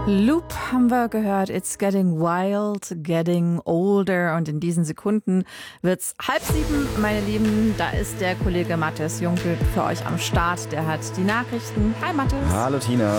Loop haben wir gehört. It's getting wild, getting older. Und in diesen Sekunden wird's 6:30, meine Lieben. Da ist der Kollege Mathis Junkel für euch am Start. Der hat die Nachrichten. Hi Mathis. Hallo Tina.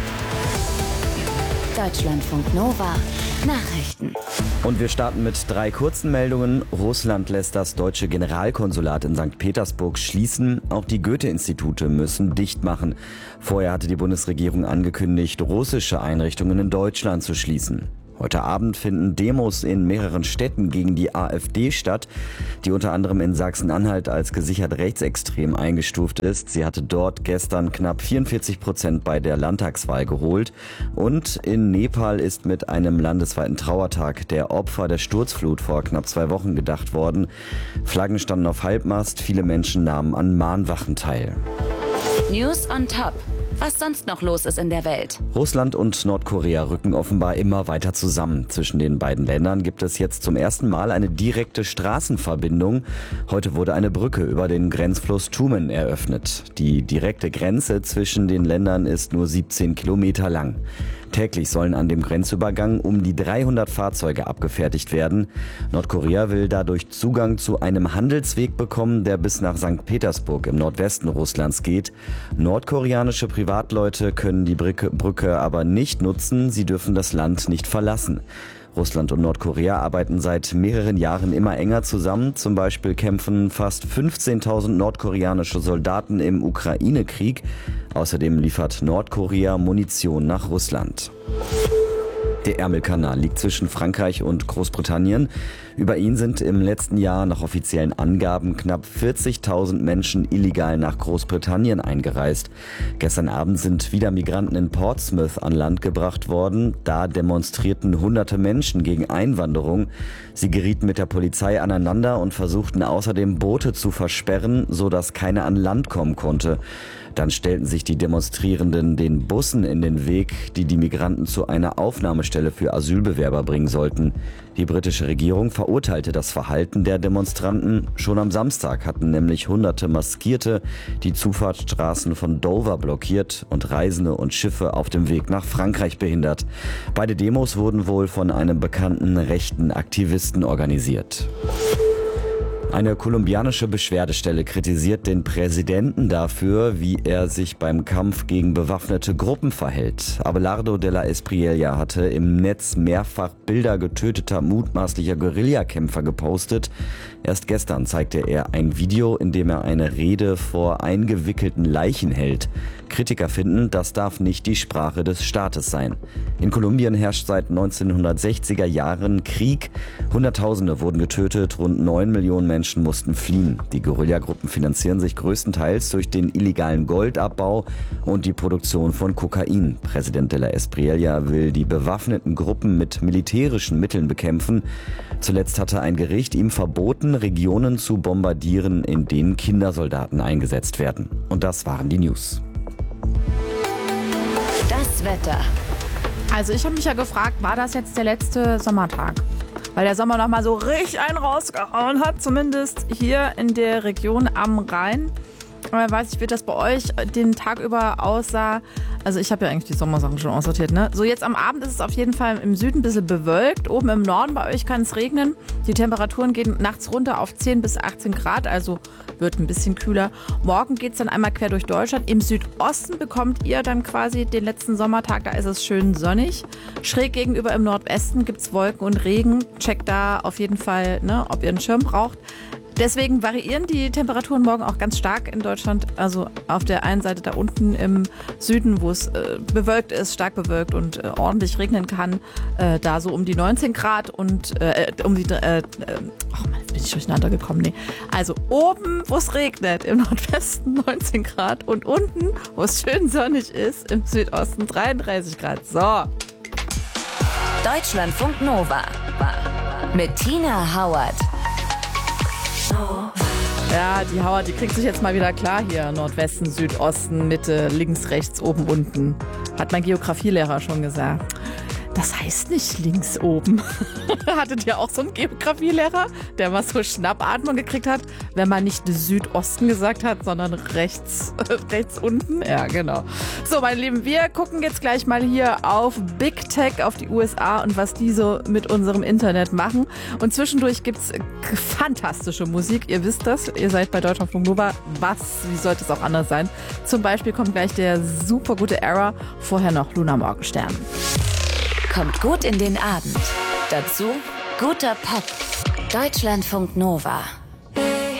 Deutschlandfunk Nova Nachrichten. Und wir starten mit 3 kurzen Meldungen. Russland lässt das deutsche Generalkonsulat in St. Petersburg schließen. Auch die Goethe-Institute müssen dicht machen. Vorher hatte die Bundesregierung angekündigt, russische Einrichtungen in Deutschland zu schließen. Heute Abend finden Demos in mehreren Städten gegen die AfD statt, die unter anderem in Sachsen-Anhalt als gesichert rechtsextrem eingestuft ist. Sie hatte dort gestern knapp 44% bei der Landtagswahl geholt. Und in Nepal ist mit einem landesweiten Trauertag der Opfer der Sturzflut vor knapp 2 Wochen gedacht worden. Flaggen standen auf Halbmast, viele Menschen nahmen an Mahnwachen teil. News on Top. Was sonst noch los ist in der Welt. Russland und Nordkorea rücken offenbar immer weiter zusammen. Zwischen den beiden Ländern gibt es jetzt zum ersten Mal eine direkte Straßenverbindung. Heute wurde eine Brücke über den Grenzfluss Tumen eröffnet. Die direkte Grenze zwischen den Ländern ist nur 17 Kilometer lang. Täglich sollen an dem Grenzübergang um die 300 Fahrzeuge abgefertigt werden. Nordkorea will dadurch Zugang zu einem Handelsweg bekommen, der bis nach St. Petersburg im Nordwesten Russlands geht. Nordkoreanische Privatleute können die Brücke aber nicht nutzen, sie dürfen das Land nicht verlassen. Russland und Nordkorea arbeiten seit mehreren Jahren immer enger zusammen. Zum Beispiel kämpfen fast 15.000 nordkoreanische Soldaten im Ukraine-Krieg. Außerdem liefert Nordkorea Munition nach Russland. Der Ärmelkanal liegt zwischen Frankreich und Großbritannien. Über ihn sind im letzten Jahr nach offiziellen Angaben knapp 40.000 Menschen illegal nach Großbritannien eingereist. Gestern Abend sind wieder Migranten in Portsmouth an Land gebracht worden. Da demonstrierten hunderte Menschen gegen Einwanderung. Sie gerieten mit der Polizei aneinander und versuchten außerdem Boote zu versperren, sodass keiner an Land kommen konnte. Dann stellten sich die Demonstrierenden den Bussen in den Weg, die die Migranten zu einer Aufnahmestelle für Asylbewerber bringen sollten. Die britische Regierung verurteilte das Verhalten der Demonstranten. Schon am Samstag hatten nämlich hunderte Maskierte die Zufahrtsstraßen von Dover blockiert und Reisende und Schiffe auf dem Weg nach Frankreich behindert. Beide Demos wurden wohl von einem bekannten rechten Aktivisten organisiert. Eine kolumbianische Beschwerdestelle kritisiert den Präsidenten dafür, wie er sich beim Kampf gegen bewaffnete Gruppen verhält. Abelardo de la Espriella hatte im Netz mehrfach Bilder getöteter mutmaßlicher Guerillakämpfer gepostet. Erst gestern zeigte er ein Video, in dem er eine Rede vor eingewickelten Leichen hält. Kritiker finden, das darf nicht die Sprache des Staates sein. In Kolumbien herrscht seit 1960er Jahren Krieg. Hunderttausende wurden getötet, rund 9 Millionen Menschen mussten fliehen. Die Guerillagruppen finanzieren sich größtenteils durch den illegalen Goldabbau und die Produktion von Kokain. Präsident de la Espriella will die bewaffneten Gruppen mit militärischen Mitteln bekämpfen. Zuletzt hatte ein Gericht ihm verboten, Regionen zu bombardieren, in denen Kindersoldaten eingesetzt werden. Und das waren die News. Das Wetter. Also ich habe mich ja gefragt, war das jetzt der letzte Sommertag? Weil der Sommer noch mal so richtig einen rausgehauen hat, zumindest hier in der Region am Rhein. Ich weiß nicht, wie das bei euch den Tag über aussah. Also ich habe ja eigentlich die Sommersachen schon aussortiert, ne? So, jetzt am Abend ist es auf jeden Fall im Süden ein bisschen bewölkt. Oben im Norden bei euch kann es regnen. Die Temperaturen gehen nachts runter auf 10 bis 18 Grad, also wird ein bisschen kühler. Morgen geht es dann einmal quer durch Deutschland. Im Südosten bekommt ihr dann quasi den letzten Sommertag, da ist es schön sonnig. Schräg gegenüber im Nordwesten gibt es Wolken und Regen. Checkt da auf jeden Fall, ne, ob ihr einen Schirm braucht. Deswegen variieren die Temperaturen morgen auch ganz stark in Deutschland. Also auf der einen Seite da unten im Süden, wo es bewölkt ist, stark bewölkt und ordentlich regnen kann, da so um die 19 Grad und um die... oh Mann, jetzt bin ich durcheinander gekommen. Nee. Also oben, wo es regnet, im Nordwesten 19 Grad und unten, wo es schön sonnig ist, im Südosten 33 Grad. So. Deutschlandfunk Nova mit Tina Hauert. Ja, die Hauer, die kriegt sich jetzt mal wieder klar hier. Nordwesten, Südosten, Mitte, links, rechts, oben, unten. Hat mein Geografielehrer schon gesagt. das heißt nicht links oben. Hattet ihr auch so einen Geografielehrer, der mal so Schnappatmung gekriegt hat, wenn man nicht Südosten gesagt hat, sondern rechts unten? Ja, genau. So, meine Lieben, wir gucken jetzt gleich mal hier auf Big Tech, auf die USA und was die so mit unserem Internet machen. Und zwischendurch gibt's fantastische Musik. Ihr wisst das, ihr seid bei Deutschlandfunk Nova. Wie sollte es auch anders sein? Zum Beispiel kommt gleich der super gute Era, vorher noch Luna Morgenstern. Kommt gut in den Abend. Dazu guter Pop. Deutschlandfunk Nova.